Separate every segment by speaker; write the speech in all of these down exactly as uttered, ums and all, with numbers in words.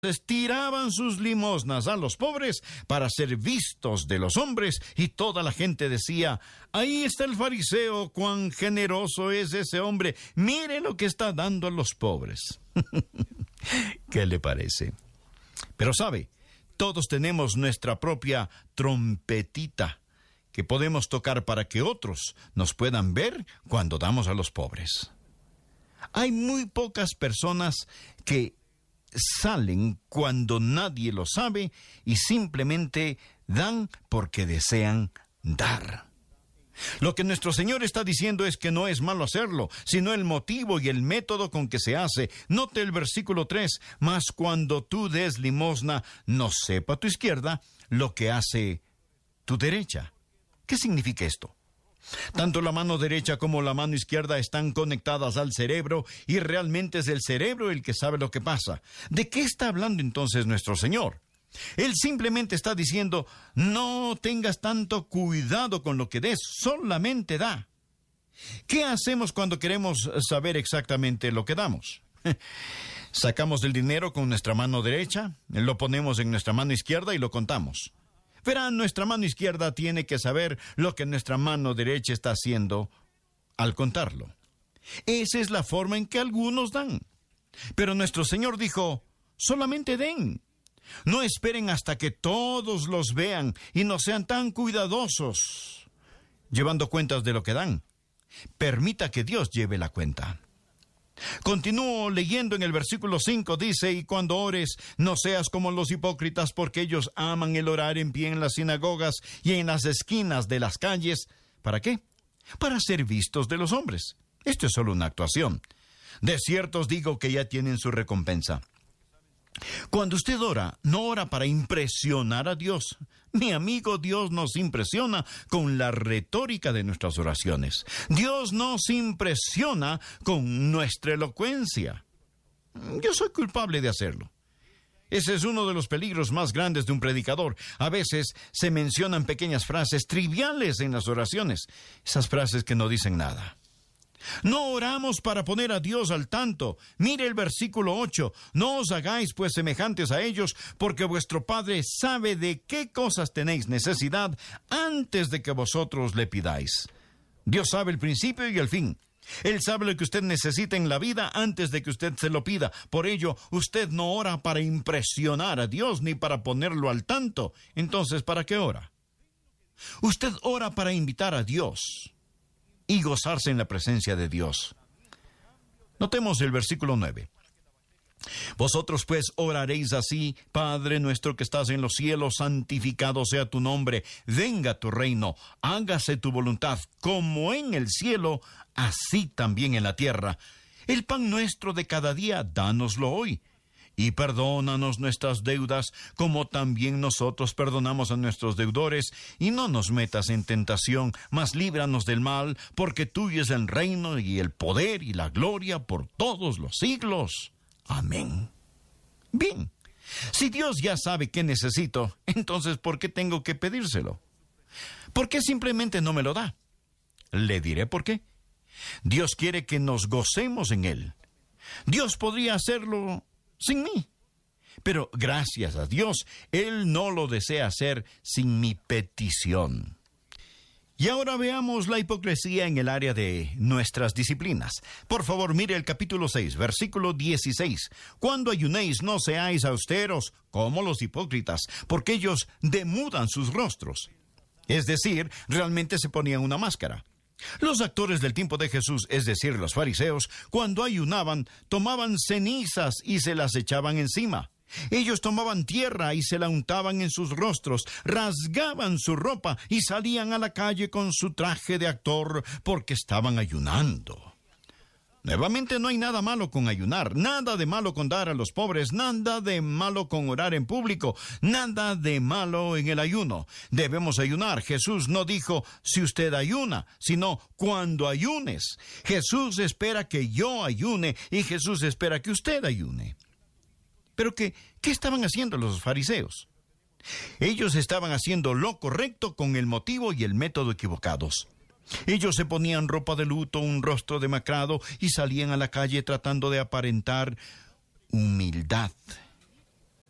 Speaker 1: Tiraban sus limosnas a los pobres para ser vistos de los hombres, y toda la gente decía: ahí está el fariseo, cuán generoso es ese hombre, mire lo que está dando a los pobres. ¿Qué le parece? Pero sabe, todos tenemos nuestra propia trompetita que podemos tocar para que otros nos puedan ver cuando damos a los pobres. Hay muy pocas personas que salen cuando nadie lo sabe y simplemente dan porque desean dar. Lo que nuestro Señor está diciendo es que no es malo hacerlo, sino el motivo y el método con que se hace. Note el versículo tres: mas cuando tú des limosna, no sepa tu izquierda lo que hace tu derecha. ¿Qué significa esto? Tanto la mano derecha como la mano izquierda están conectadas al cerebro, y realmente es el cerebro el que sabe lo que pasa. ¿De qué está hablando entonces nuestro Señor? Él simplemente está diciendo: no tengas tanto cuidado con lo que des, solamente da. ¿Qué hacemos cuando queremos saber exactamente lo que damos? Sacamos el dinero con nuestra mano derecha, lo ponemos en nuestra mano izquierda y lo contamos. Verán, nuestra mano izquierda tiene que saber lo que nuestra mano derecha está haciendo al contarlo. Esa es la forma en que algunos dan. Pero nuestro Señor dijo: solamente den. No esperen hasta que todos los vean y no sean tan cuidadosos llevando cuentas de lo que dan. Permita que Dios lleve la cuenta. Continúo leyendo en el versículo cinco, dice: y cuando ores, no seas como los hipócritas, porque ellos aman el orar en pie en las sinagogas y en las esquinas de las calles. ¿Para qué? Para ser vistos de los hombres. Esto es solo una actuación. De cierto os digo que ya tienen su recompensa. Cuando usted ora, no ora para impresionar a Dios. Mi amigo, Dios nos impresiona con la retórica de nuestras oraciones. Dios nos impresiona con nuestra elocuencia. Yo soy culpable de hacerlo. Ese es uno de los peligros más grandes de un predicador. A veces se mencionan pequeñas frases triviales en las oraciones, esas frases que no dicen nada. No oramos para poner a Dios al tanto. Mire el versículo ocho: no os hagáis pues semejantes a ellos, porque vuestro Padre sabe de qué cosas tenéis necesidad antes de que vosotros le pidáis. Dios sabe el principio y el fin. Él sabe lo que usted necesita en la vida antes de que usted se lo pida. Por ello, usted no ora para impresionar a Dios ni para ponerlo al tanto. Entonces, ¿para qué ora? Usted ora para invitar a Dios y gozarse en la presencia de Dios. Notemos el versículo nueve. Vosotros pues oraréis así: Padre nuestro que estás en los cielos, santificado sea tu nombre, venga tu reino, hágase tu voluntad, como en el cielo, así también en la tierra. El pan nuestro de cada día, dánoslo hoy. Y perdónanos nuestras deudas, como también nosotros perdonamos a nuestros deudores. Y no nos metas en tentación, mas líbranos del mal, porque tuyo es el reino y el poder y la gloria por todos los siglos. Amén. Bien, si Dios ya sabe qué necesito, entonces ¿por qué tengo que pedírselo? ¿Por qué simplemente no me lo da? Le diré por qué. Dios quiere que nos gocemos en Él. Dios podría hacerlo sin mí, pero gracias a Dios, Él no lo desea hacer sin mi petición. Y ahora veamos la hipocresía en el área de nuestras disciplinas. Por favor, mire el capítulo seis, versículo dieciséis. Cuando ayunéis, no seáis austeros como los hipócritas, porque ellos demudan sus rostros. Es decir, realmente se ponían una máscara. Los actores del tiempo de Jesús, es decir, los fariseos, cuando ayunaban, tomaban cenizas y se las echaban encima. Ellos tomaban tierra y se la untaban en sus rostros, rasgaban su ropa y salían a la calle con su traje de actor porque estaban ayunando. Nuevamente, no hay nada malo con ayunar, nada de malo con dar a los pobres, nada de malo con orar en público, nada de malo en el ayuno. Debemos ayunar. Jesús no dijo si usted ayuna, sino cuando ayunes. Jesús espera que yo ayune y Jesús espera que usted ayune. Pero ¿qué, qué estaban haciendo los fariseos? Ellos estaban haciendo lo correcto con el motivo y el método equivocados. Ellos se ponían ropa de luto, un rostro demacrado y salían a la calle tratando de aparentar humildad.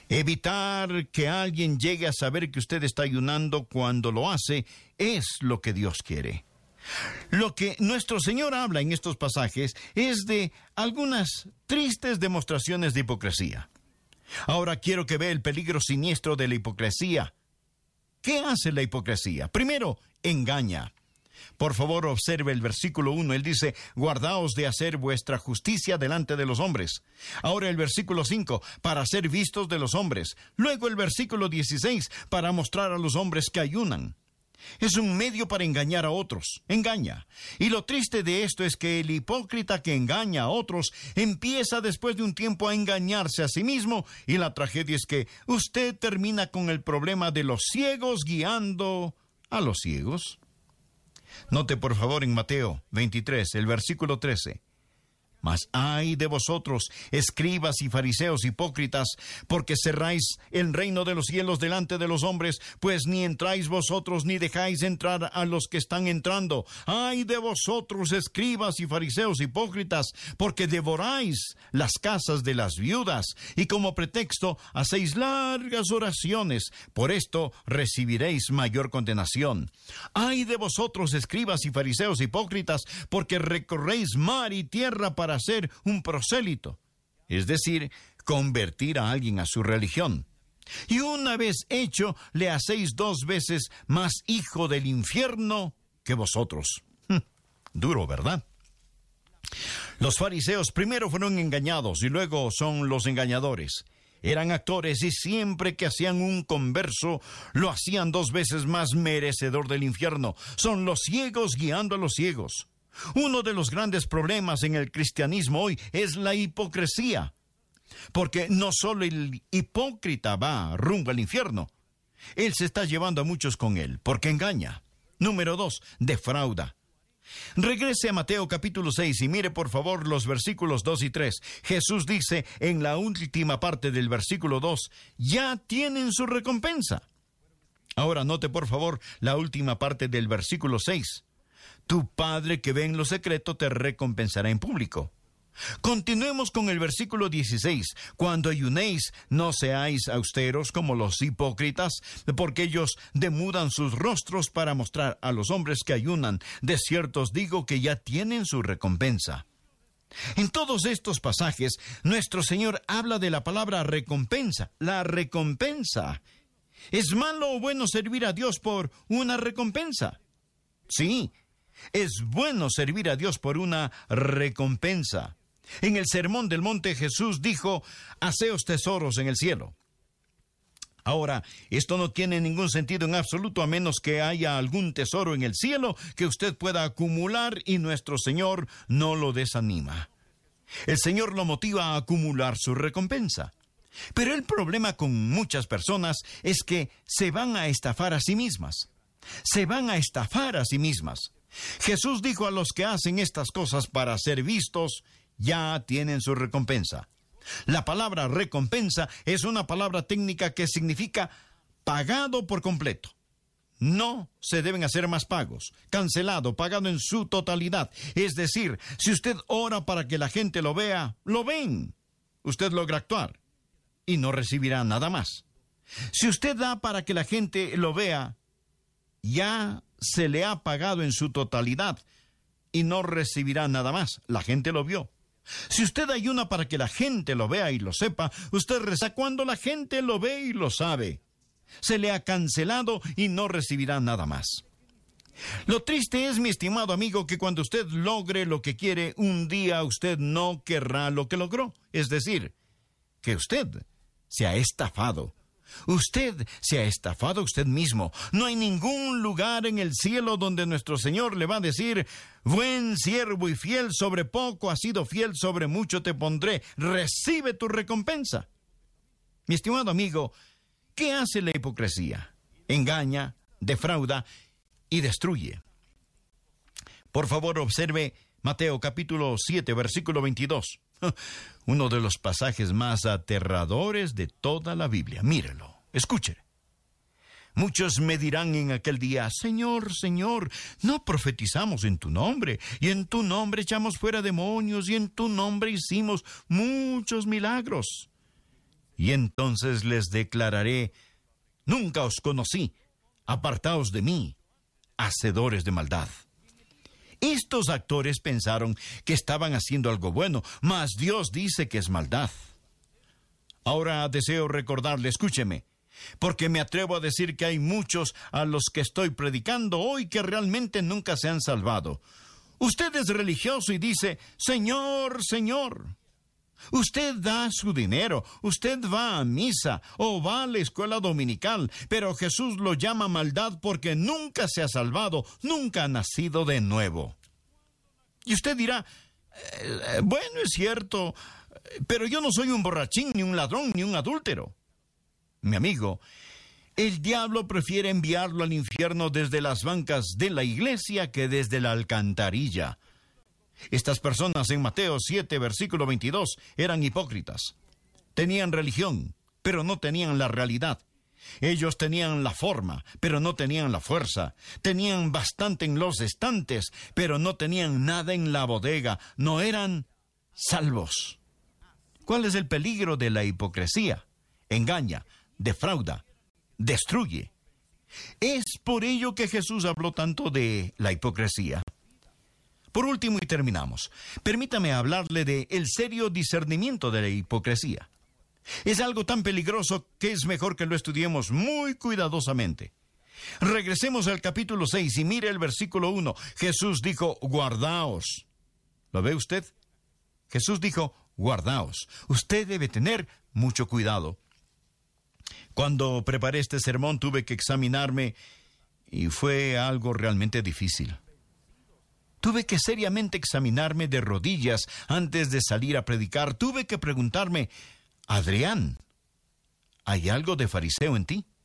Speaker 1: Evitar que alguien llegue a saber que usted está ayunando cuando lo hace es lo que Dios quiere. Lo que nuestro Señor habla en estos pasajes es de algunas tristes demostraciones de hipocresía. Ahora quiero que vea el peligro siniestro de la hipocresía. ¿Qué hace la hipocresía? Primero, engaña. Por favor, observe el versículo uno. Él dice, guardaos de hacer vuestra justicia delante de los hombres. Ahora el versículo cinco, para ser vistos de los hombres. Luego el versículo dieciséis, para mostrar a los hombres que ayunan. Es un medio para engañar a otros. Engaña. Y lo triste de esto es que el hipócrita que engaña a otros empieza después de un tiempo a engañarse a sí mismo, y la tragedia es que usted termina con el problema de los ciegos guiando a los ciegos. Note por favor en Mateo veintitrés, el versículo trece. Mas ay de vosotros, escribas y fariseos hipócritas, porque cerráis el reino de los cielos delante de los hombres, pues ni entráis vosotros ni dejáis entrar a los que están entrando. Ay de vosotros, escribas y fariseos hipócritas, porque devoráis las casas de las viudas, y como pretexto hacéis largas oraciones. Por esto recibiréis mayor condenación. Ay de vosotros, escribas y fariseos hipócritas, porque recorréis mar y tierra para ser un prosélito, es decir, convertir a alguien a su religión. Y una vez hecho, le hacéis dos veces más hijo del infierno que vosotros. Hm, duro, ¿verdad? Los fariseos primero fueron engañados y luego son los engañadores. Eran actores y siempre que hacían un converso, lo hacían dos veces más merecedor del infierno. Son los ciegos guiando a los ciegos. Uno de los grandes problemas en el cristianismo hoy es la hipocresía, porque no solo el hipócrita va rumbo al infierno, él se está llevando a muchos con él, porque engaña. Número dos, defrauda. Regrese a Mateo capítulo seis y mire por favor los versículos dos y tres. Jesús dice en la última parte del versículo dos, ya tienen su recompensa. Ahora note por favor la última parte del versículo seis. Tu Padre que ve en lo secreto te recompensará en público. Continuemos con el versículo dieciséis. Cuando ayunéis, no seáis austeros como los hipócritas, porque ellos demudan sus rostros para mostrar a los hombres que ayunan. De cierto os digo que ya tienen su recompensa. En todos estos pasajes, nuestro Señor habla de la palabra recompensa. La recompensa. ¿Es malo o bueno servir a Dios por una recompensa? Sí. Es bueno servir a Dios por una recompensa. En el Sermón del Monte Jesús dijo, haceos tesoros en el cielo. Ahora, esto no tiene ningún sentido en absoluto a menos que haya algún tesoro en el cielo que usted pueda acumular y nuestro Señor no lo desanima. El Señor lo motiva a acumular su recompensa. Pero el problema con muchas personas es que se van a estafar a sí mismas. Se van a estafar a sí mismas. Jesús dijo a los que hacen estas cosas para ser vistos, ya tienen su recompensa. La palabra recompensa es una palabra técnica que significa pagado por completo. No se deben hacer más pagos, cancelado, pagado en su totalidad. Es decir, si usted ora para que la gente lo vea, lo ven. Usted logra actuar y no recibirá nada más. Si usted da para que la gente lo vea, ya se le ha pagado en su totalidad y no recibirá nada más. La gente lo vio. Si usted ayuna para que la gente lo vea y lo sepa, usted reza cuando la gente lo ve y lo sabe. Se le ha cancelado y no recibirá nada más. Lo triste es, mi estimado amigo, que cuando usted logre lo que quiere, un día usted no querrá lo que logró. Es decir, que usted se ha estafado. Usted se ha estafado a usted mismo. No hay ningún lugar en el cielo donde nuestro Señor le va a decir, buen siervo y fiel, sobre poco has sido fiel, sobre mucho te pondré, recibe tu recompensa. Mi estimado amigo, ¿qué hace la hipocresía? Engaña, defrauda y destruye. Por favor, observe Mateo capítulo siete, versículo veintidós. Uno de los pasajes más aterradores de toda la Biblia. Mírelo, escuche. Muchos me dirán en aquel día, Señor, Señor, ¿no profetizamos en tu nombre? Y en tu nombre echamos fuera demonios, y en tu nombre hicimos muchos milagros. Y entonces les declararé: nunca os conocí, apartaos de mí, hacedores de maldad. Estos actores pensaron que estaban haciendo algo bueno, mas Dios dice que es maldad. Ahora deseo recordarle, escúcheme, porque me atrevo a decir que hay muchos a los que estoy predicando hoy que realmente nunca se han salvado. Usted es religioso y dice: Señor, Señor. Usted da su dinero, usted va a misa o va a la escuela dominical, pero Jesús lo llama maldad porque nunca se ha salvado, nunca ha nacido de nuevo. Y usted dirá: eh, bueno, es cierto, pero yo no soy un borrachín, ni un ladrón, ni un adúltero. Mi amigo, el diablo prefiere enviarlo al infierno desde las bancas de la iglesia que desde la alcantarilla. Estas personas en Mateo siete, versículo veintidós, eran hipócritas. Tenían religión, pero no tenían la realidad. Ellos tenían la forma, pero no tenían la fuerza. Tenían bastante en los estantes, pero no tenían nada en la bodega. No eran salvos. ¿Cuál es el peligro de la hipocresía? Engaña, defrauda, destruye. Es por ello que Jesús habló tanto de la hipocresía. Por último, y terminamos, permítame hablarle de el serio discernimiento de la hipocresía. Es algo tan peligroso que es mejor que lo estudiemos muy cuidadosamente. Regresemos al capítulo seis y mire el versículo uno. Jesús dijo: guardaos. ¿Lo ve usted? Jesús dijo: guardaos. Usted debe tener mucho cuidado. Cuando preparé este sermón tuve que examinarme y fue algo realmente difícil. Tuve que seriamente examinarme de rodillas antes de salir a predicar. Tuve que preguntarme: Adrián, ¿hay algo de fariseo en ti?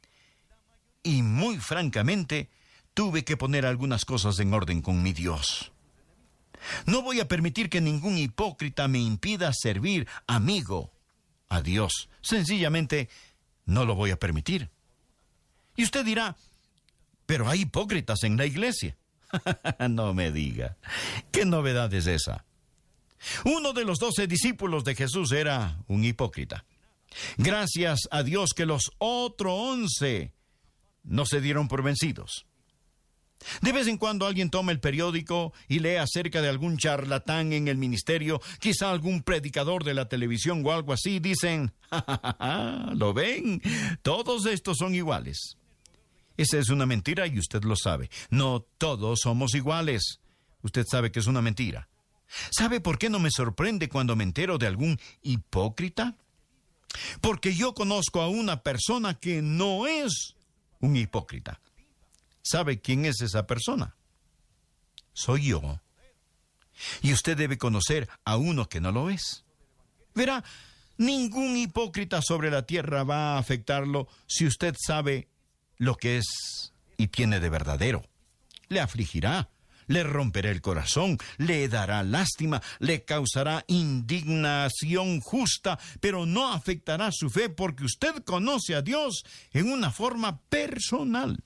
Speaker 1: Y muy francamente, tuve que poner algunas cosas en orden con mi Dios. No voy a permitir que ningún hipócrita me impida servir, amigo, a Dios. Sencillamente, no lo voy a permitir. Y usted dirá: pero hay hipócritas en la iglesia. No me diga. ¿Qué novedad es esa? Uno de los doce discípulos de Jesús era un hipócrita. Gracias a Dios que los otros once no se dieron por vencidos. De vez en cuando alguien toma el periódico y lee acerca de algún charlatán en el ministerio, quizá algún predicador de la televisión o algo así. Dicen: ja, ja, ja, ja, ¿lo ven? Todos estos son iguales. Esa es una mentira y usted lo sabe. No todos somos iguales. Usted sabe que es una mentira. ¿Sabe por qué no me sorprende cuando me entero de algún hipócrita? Porque yo conozco a una persona que no es un hipócrita. ¿Sabe quién es esa persona? Soy yo. Y usted debe conocer a uno que no lo es. Verá, ningún hipócrita sobre la tierra va a afectarlo si usted sabe lo que es y tiene de verdadero. Le afligirá, le romperá el corazón, le dará lástima, le causará indignación justa, pero no afectará su fe porque usted conoce a Dios en una forma personal.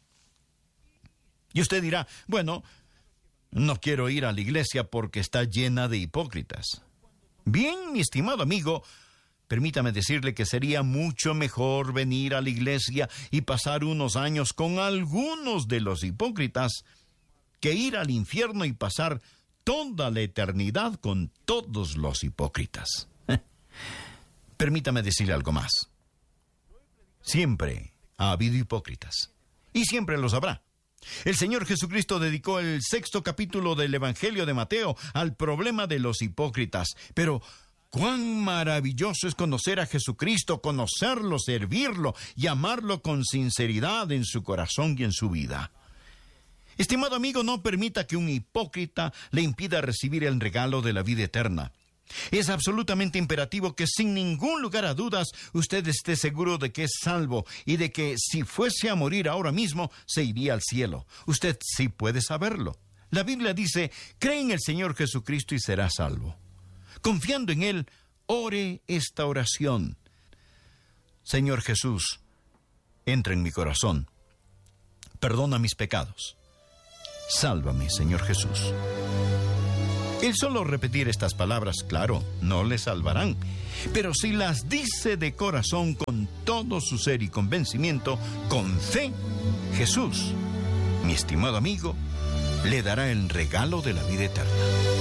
Speaker 1: Y usted dirá: bueno, no quiero ir a la iglesia porque está llena de hipócritas. Bien, mi estimado amigo, permítame decirle que sería mucho mejor venir a la iglesia y pasar unos años con algunos de los hipócritas que ir al infierno y pasar toda la eternidad con todos los hipócritas. Permítame decirle algo más. Siempre ha habido hipócritas y siempre los habrá. El Señor Jesucristo dedicó el sexto capítulo del Evangelio de Mateo al problema de los hipócritas. Pero cuán maravilloso es conocer a Jesucristo, conocerlo, servirlo y amarlo con sinceridad en su corazón y en su vida. Estimado amigo, no permita que un hipócrita le impida recibir el regalo de la vida eterna. Es absolutamente imperativo que sin ningún lugar a dudas usted esté seguro de que es salvo y de que si fuese a morir ahora mismo se iría al cielo. Usted sí puede saberlo. La Biblia dice: cree en el Señor Jesucristo y será salvo. Confiando en Él, ore esta oración: Señor Jesús, entra en mi corazón, perdona mis pecados, sálvame, Señor Jesús. El solo repetir estas palabras, claro, no le salvarán. Pero si las dice de corazón con todo su ser y convencimiento, con fe, Jesús, mi estimado amigo, le dará el regalo de la vida eterna.